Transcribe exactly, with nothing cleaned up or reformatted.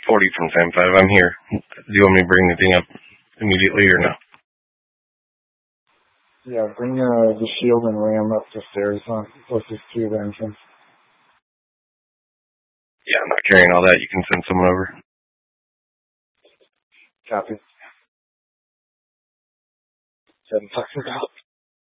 forty from Sam five. I'm here. Do you want me to bring anything up immediately or no? Yeah, bring uh, the shield and ram up the stairs on closest to the entrance. Yeah, I'm not carrying all that. You can send someone over. Copy. Seven talks about.